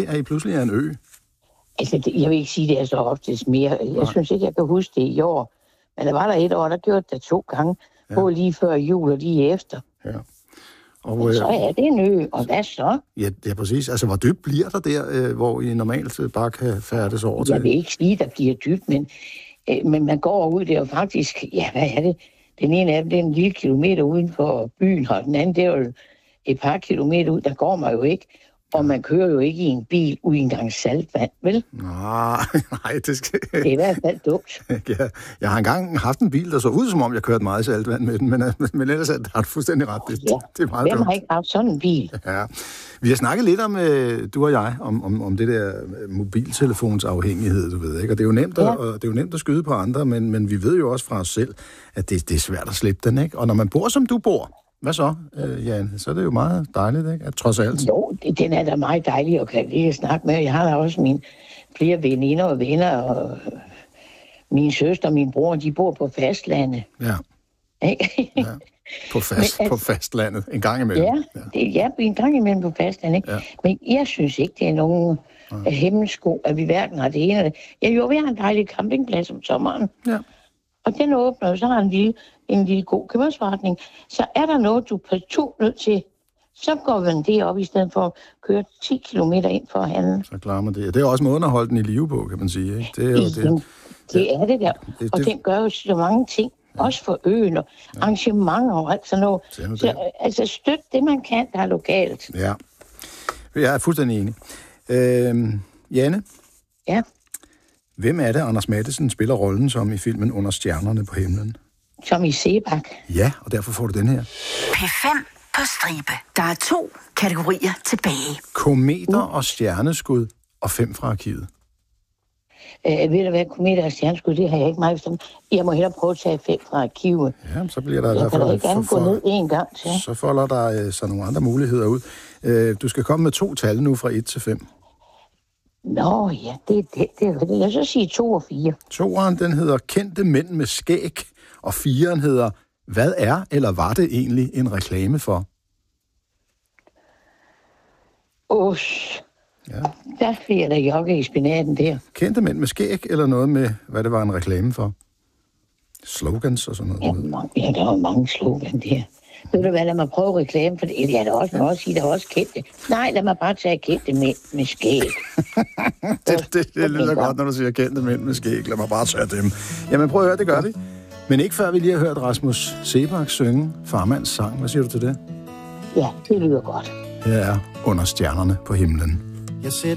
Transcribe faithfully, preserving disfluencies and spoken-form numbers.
at I pludselig er en ø? Altså, det, jeg vil ikke sige, det er så oftest mere. Jeg Nej. synes ikke, jeg kan huske det i år. Men der var der et år, der gjorde det to gange. Ja. Både lige før jul og lige efter. Ja. Og, Men øh, så er det en ø, og hvad så? Ja, ja, præcis. Altså, hvor dybt bliver der der, øh, hvor I normalt bare kan færdes over til? Jeg vil ikke sige, der bliver dybt, men, øh, men man går ud, det er jo faktisk, ja, hvad er det? Den ene af dem, det er en lille kilometer uden for byen, og den anden, det er jo et par kilometer ud, der går man jo ikke. Og man kører jo ikke i en bil uden engang saltvand, vel? Nej, nej, det skal... Det er i hvert fald dumt. Ja, jeg har engang haft en bil, der så ud, som om jeg kørte meget saltvand med den, men, men ellers har du fuldstændig ret. Det, Ja. det er meget Hvem dumt. har ikke haft sådan en bil? Ja. Vi har snakket lidt om, du og jeg, om, om, om det der mobiltelefonsafhængighed, du ved, ikke? Og det er jo nemt at, Ja. og det er jo nemt at skyde på andre, men, men vi ved jo også fra os selv, at det, det er svært at slippe den, ikke? Og når man bor, som du bor, hvad så, øh, Jan? Så er det jo meget dejligt, ikke? At trods alt. Jo, det, den er da meget dejlig at kan lige snakke med. Jeg har da også mine flere veninder og venner, og min søster og min bror, de bor på fastlandet. Ja, Ikke? ja. På, fast, Men, altså, på fastlandet, en gang imellem. Ja, det, ja, en gang imellem på fastlandet. Ikke? Ja. Men jeg synes ikke, det er nogen ja. hemmesko, at vi hverken har det ene eller det. Ja, jo, vi har en dejlig campingplads om sommeren. Ja. Og den åbner, så har en lille, en lille god købmandsforretning. Så er der noget, du er partout nødt til, så går man det op, i stedet for at køre ti kilometer ind for at handle. Så klarer man det. Det er også måden at holde den i live på, kan man sige. Ikke? Det er jo det. Det, det er det der. Det- Og det- den gør jo så mange ting. Ja. Også for øen og ja. arrangementer og alt sådan noget. Det er nu Så det. altså støt det, man kan, der er lokalt. Ja, jeg er fuldstændig enig. Øh, Janne, Ja. hvem er det, Anders Matthesen spiller rollen som i filmen Under stjernerne på himlen? Som i Sebak. Ja, og derfor får du den her. P fem på stribe. Der er to kategorier tilbage. Kometer og stjerneskud og fem fra arkivet. Øh, ved du hvad, kometer og stjerneskud, det har jeg ikke meget bestemt. Jeg må hellere prøve at tage fem fra arkivet. Ja, så bliver der i Jeg hvert kan da fald... ikke gerne gå ned en gang til. så folder der øh, så nogle andre muligheder ud. Øh, du skal komme med to tal nu fra et til fem. Nå ja, det er det, det, er det. Jeg så sige to og fire. Toeren, den hedder Kendte mænd med skæg, og fireren hedder Hvad er eller var det egentlig en reklame for? Åh, Ja. der bliver jeg da jogge i spinaten der. Kendte mænd med skæg, eller noget med, hvad det var en reklame for? Slogans og sådan noget. Ja, mange, ja der er mange slogan der. Ved du hvad, lad mig prøve reklame for det. Ja, der er også, også sige, der er også kendte. Nej, lad mig bare tage kendte med, med skæg. det, det, det lyder godt, når du siger kendte mænd med skæg. Lad mig bare tage dem. Jamen prøv at høre, det gør vi. Men ikke før vi lige har hørt Rasmus Sebak synge Farmands sang. Hvad siger du til det? Ja, det lyder godt. Her er Under stjernerne på himlen. Jeg sætter